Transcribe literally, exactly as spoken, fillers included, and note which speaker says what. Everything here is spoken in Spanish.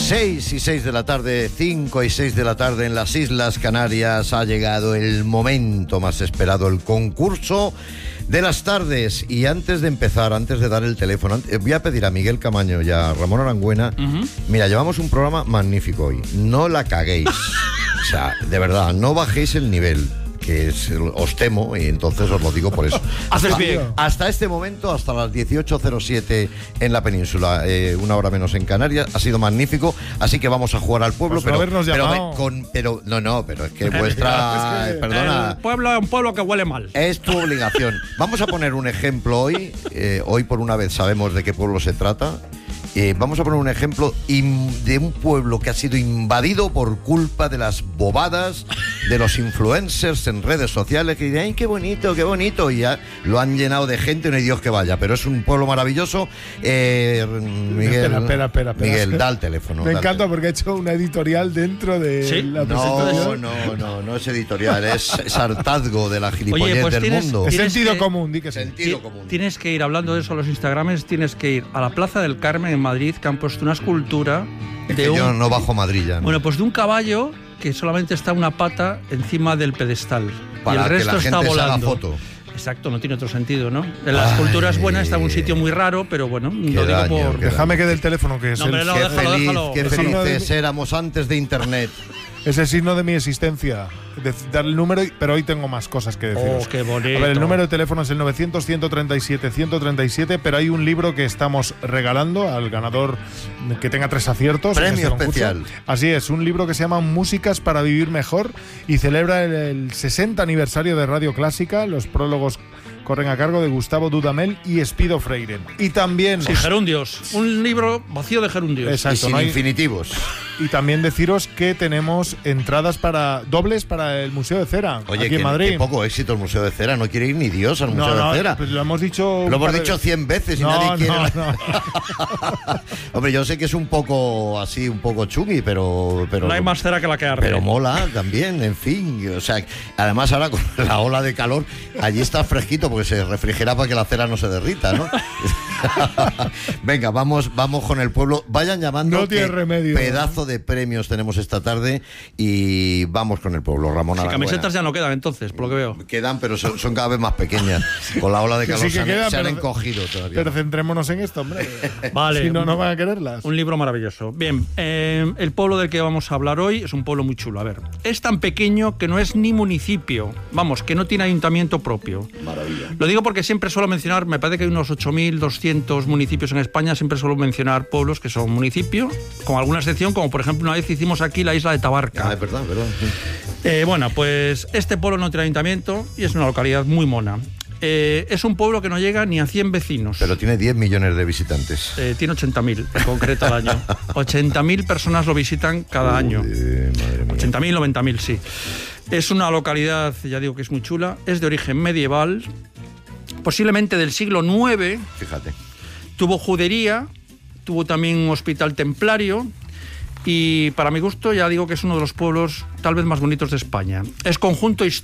Speaker 1: seis y seis de la tarde, cinco y seis de la tarde en las Islas Canarias ha llegado el momento más esperado, el concurso de las tardes. Y antes de empezar, antes de dar el teléfono, voy a pedir a Miguel Camaño y a Ramón Arangüena, uh-huh. Mira, llevamos un programa magnífico hoy, no la caguéis, o sea, de verdad, no bajéis el nivel, que es, os temo, y entonces os lo digo por eso.
Speaker 2: Haces bien.
Speaker 1: Hasta este momento, hasta las dieciocho cero siete en la península, eh, una hora menos en Canarias, ha sido magnífico, así que vamos a jugar al pueblo,
Speaker 2: pues
Speaker 1: pero,
Speaker 2: pero,
Speaker 1: con, pero no, no, pero es que vuestra,
Speaker 2: es que
Speaker 1: perdona,
Speaker 2: el pueblo es un pueblo que huele mal.
Speaker 1: Es tu obligación. Vamos a poner un ejemplo hoy, eh, hoy por una vez sabemos de qué pueblo se trata. Eh, vamos a poner un ejemplo de un pueblo que ha sido invadido por culpa de las bobadas de los influencers en redes sociales que dicen, ¡ay, qué bonito, qué bonito! Y ya lo han llenado de gente, no hay Dios que vaya. Pero es un pueblo maravilloso. Eh, Miguel,
Speaker 3: espera, espera, espera, espera.
Speaker 1: Miguel, da el teléfono.
Speaker 3: Me
Speaker 1: da
Speaker 3: encanta
Speaker 1: el
Speaker 3: porque ha hecho una editorial dentro de
Speaker 2: ¿Sí?
Speaker 3: la presentación.
Speaker 1: No, no, no, no es editorial, es, es hartazgo de la gilipollez
Speaker 2: Oye, pues
Speaker 1: del
Speaker 2: tienes,
Speaker 1: mundo.
Speaker 3: Es sentido
Speaker 2: que,
Speaker 3: común, di que sí.
Speaker 1: Sentido común.
Speaker 2: Tienes que ir, hablando de eso a los Instagrames, tienes que ir a la Plaza del Carmen en Madrid, que han puesto una escultura
Speaker 1: Es
Speaker 2: de
Speaker 1: que
Speaker 2: un,
Speaker 1: yo no bajo Madrid ya, ¿no?
Speaker 2: Bueno, pues de un caballo que solamente está una pata encima del pedestal.
Speaker 1: Para
Speaker 2: y el resto
Speaker 1: que la
Speaker 2: está
Speaker 1: gente
Speaker 2: volando.
Speaker 1: se haga foto.
Speaker 2: Exacto, no tiene otro sentido, ¿no? La escultura es buena, está en un sitio muy raro, pero bueno,
Speaker 1: Qué
Speaker 2: lo digo
Speaker 1: daño,
Speaker 2: por...
Speaker 1: qué
Speaker 3: Déjame que dé el teléfono, que es
Speaker 2: No,
Speaker 3: el,
Speaker 2: hombre, no,
Speaker 1: Qué
Speaker 2: déjalo,
Speaker 1: feliz,
Speaker 2: déjalo.
Speaker 1: qué
Speaker 3: El signo de
Speaker 1: felices
Speaker 3: mi-
Speaker 1: éramos antes de internet.
Speaker 3: es el signo de mi existencia. De, dar el número, pero hoy tengo más cosas que deciros.
Speaker 2: Oh, qué bonito.
Speaker 3: A ver, el número de teléfono es el novecientos, ciento treinta y siete, ciento treinta y siete, pero hay un libro que estamos regalando al ganador que tenga tres aciertos.
Speaker 1: Premio
Speaker 3: en este concurso.
Speaker 1: especial.
Speaker 3: Así es, un libro que se llama Músicas para vivir mejor y celebra el, el sesenta aniversario de Radio Clásica. Los prólogos corren a cargo de Gustavo Dudamel y Espido Freire. Y también...
Speaker 2: Sí, gerundios. Un libro vacío de gerundios.
Speaker 3: Exacto.
Speaker 1: Y sin
Speaker 3: no hay-
Speaker 1: infinitivos.
Speaker 3: Y también deciros que tenemos entradas para dobles para el Museo de Cera,
Speaker 1: Oye,
Speaker 3: aquí
Speaker 1: que,
Speaker 3: en Madrid.
Speaker 1: que poco éxito el Museo de Cera. No quiere ir ni Dios al Museo
Speaker 3: no, no,
Speaker 1: de Cera.
Speaker 3: pues lo hemos dicho. un
Speaker 1: Lo hemos
Speaker 3: par de-
Speaker 1: dicho cien veces y
Speaker 3: No,
Speaker 1: nadie quiere.
Speaker 3: no, no.
Speaker 1: Hombre, yo sé que es un poco así, un poco chungui, pero, pero
Speaker 2: No hay más cera que la que arde.
Speaker 1: Pero mola también, en fin. O sea, además ahora con la ola de calor, allí está fresquito porque se refrigera para que la cera no se derrita, ¿no? Venga, vamos, vamos con el pueblo. Vayan llamando.
Speaker 3: No tiene
Speaker 1: que
Speaker 3: remedio.
Speaker 1: Pedazo de premios tenemos esta tarde y vamos con el pueblo. Ramón
Speaker 2: Sí,
Speaker 1: Arangüena.
Speaker 2: camisetas ya no quedan entonces, por lo que veo.
Speaker 1: Quedan, pero son, son cada vez más pequeñas. Con la ola de
Speaker 3: Que
Speaker 1: calor
Speaker 3: sí que
Speaker 1: se, han,
Speaker 3: quedan,
Speaker 1: se han
Speaker 3: pero-
Speaker 1: encogido todavía.
Speaker 3: Pero centrémonos en esto, hombre.
Speaker 2: Vale.
Speaker 3: Si no, no van a quererlas.
Speaker 2: Un libro maravilloso. Bien, eh, el pueblo del que vamos a hablar hoy es un pueblo muy chulo. A ver, es tan pequeño que no es ni municipio. Vamos, que no tiene ayuntamiento propio.
Speaker 1: Maravilla.
Speaker 2: Lo digo porque siempre suelo mencionar, me parece que hay unos ocho mil doscientos municipios en España, siempre suelo mencionar pueblos que son municipio, con alguna excepción, como por ejemplo una vez hicimos aquí la isla de Tabarca.
Speaker 1: Ah, es verdad, es verdad. Sí.
Speaker 2: Eh, bueno, pues este pueblo no tiene ayuntamiento y es una localidad muy mona. Eh, es un pueblo que no llega ni a cien vecinos.
Speaker 1: Pero tiene diez millones de visitantes.
Speaker 2: Eh, tiene ochenta mil en concreto al año. ochenta mil personas lo visitan cada año.
Speaker 1: Eh, madre mía.
Speaker 2: ochenta mil, noventa mil, sí. Es una localidad, ya digo que es muy chula, es de origen medieval, posiblemente del siglo nueve,
Speaker 1: Fíjate.
Speaker 2: tuvo judería, tuvo también un hospital templario y para mi gusto ya digo que es uno de los pueblos tal vez más bonitos de España. Es conjunto histórico